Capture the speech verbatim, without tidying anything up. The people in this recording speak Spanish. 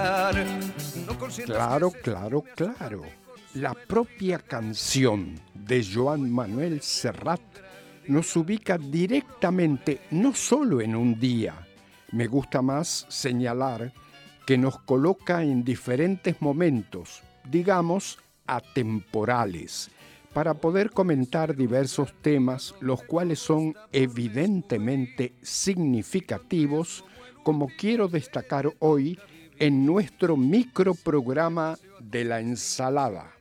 Claro, claro, claro. La propia canción de Joan Manuel Serrat nos ubica directamente no solo en un día. Me gusta más señalar que nos coloca en diferentes momentos, digamos, atemporales, para poder comentar diversos temas, los cuales son evidentemente significativos, como quiero destacar hoy en nuestro microprograma de la ensalada.